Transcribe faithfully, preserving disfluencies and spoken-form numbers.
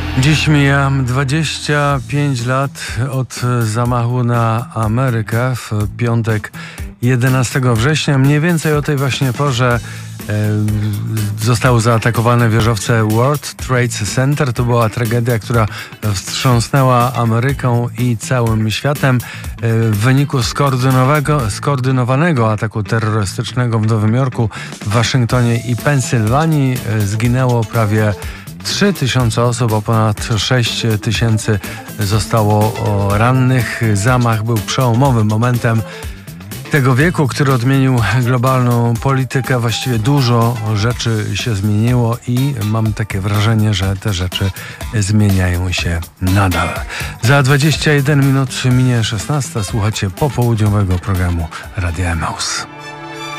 Dziś mija dwadzieścia pięć lat od zamachu na Amerykę w piątek jedenastego września. Mniej więcej o tej właśnie porze e, zostały zaatakowane wieżowce World Trade Center. To była tragedia, która wstrząsnęła Ameryką i całym światem. E, w wyniku skoordynowanego ataku terrorystycznego w Nowym Jorku, w Waszyngtonie i Pensylwanii e, zginęło prawie trzy tysiące osób, a ponad sześć tysięcy zostało rannych. Zamach był przełomowym momentem tego wieku, który odmienił globalną politykę. Właściwie dużo rzeczy się zmieniło i mam takie wrażenie, że te rzeczy zmieniają się nadal. Za dwadzieścia jeden minut minie szesnasta. Słuchacie popołudniowego programu Radia Emaus.